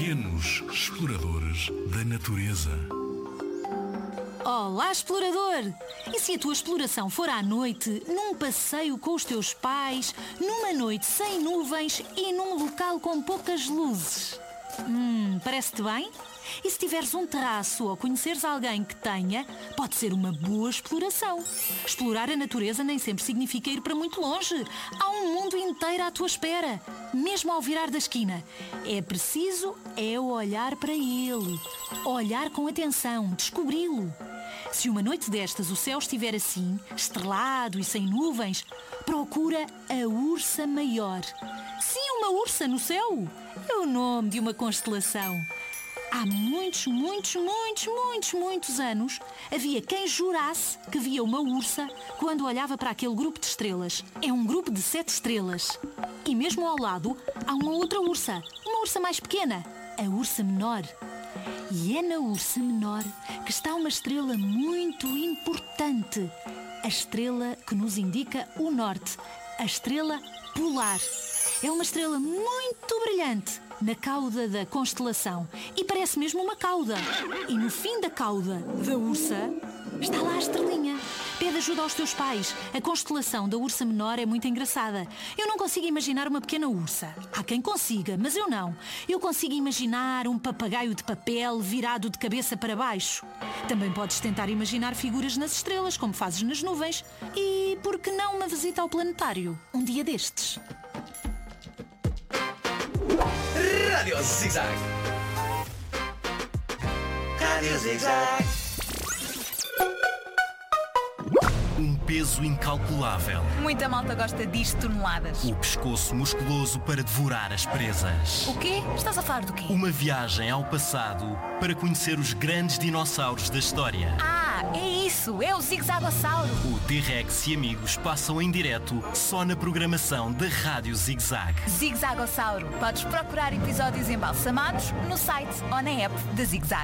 Pequenos exploradores da natureza. Olá, explorador! E se a tua exploração for à noite, num passeio com os teus pais, numa noite sem nuvens e num local com poucas luzes? Parece-te bem? E se tiveres um terraço ou conheceres alguém que tenha, pode ser uma boa exploração. Explorar a natureza nem sempre significa ir para muito longe. Há um mundo inteiro à tua espera, mesmo ao virar da esquina. É preciso olhar para ele, olhar com atenção, descobri-lo. Se uma noite destas o céu estiver assim, estrelado e sem nuvens, procura a ursa maior. Sim, uma ursa no céu. É o nome de uma constelação. Há muitos anos, havia quem jurasse que via uma ursa quando olhava para aquele grupo de estrelas. É um grupo de 7 estrelas. E mesmo ao lado há uma outra ursa, uma ursa mais pequena, a ursa menor. E é na ursa menor que está uma estrela muito importante. A estrela que nos indica o norte, a estrela polar. É uma estrela muito brilhante na cauda da constelação e parece mesmo uma cauda. E no fim da cauda da ursa está lá a estrelinha. Pede ajuda aos teus pais. A constelação da ursa menor é muito engraçada. Eu não consigo imaginar uma pequena ursa. Há quem consiga, mas eu não. Eu consigo imaginar um papagaio de papel virado de cabeça para baixo. Também podes tentar imaginar figuras nas estrelas, como fazes nas nuvens. E por que não uma visita ao planetário? Um dia destes. Rádio Zig-Zag. Rádio Zig-Zag. Um peso incalculável. Muita malta gosta disto, toneladas. O pescoço musculoso para devorar as presas. O quê? Estás a falar do quê? Uma viagem ao passado para conhecer os grandes dinossauros da história. É isso, é o Zig-Zagossauro. O T-Rex e amigos passam em direto só na programação da Rádio Zig-Zag. Zig-Zagossauro. Podes procurar episódios embalsamados no site ou na app da Zig-Zag.